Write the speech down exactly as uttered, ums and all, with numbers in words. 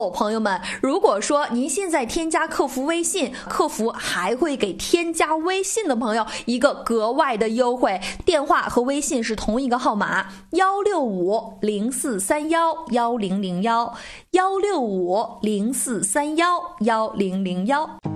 朋友们，如果说您现在添加客服微信，客服还会给添加微信的朋友一个格外的优惠，电话和微信是同一个号码，幺六五零四三幺幺零零幺，幺六五零四三幺幺零零幺。